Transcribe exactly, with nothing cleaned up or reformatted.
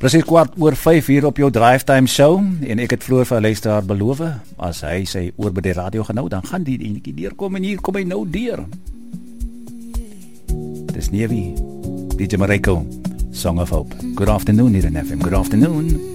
Presies kwart oor vyf hier op jou Drive Time Show, en ek het vroeër vir 'n luisteraar beloof, as hy sy oor by die radio gaan nou, dan gaan die enetjie deurkom, en hier kom hy nou deur. Dis Nevi, D J Mareko, Song of Hope. Good afternoon hier in F M, good afternoon.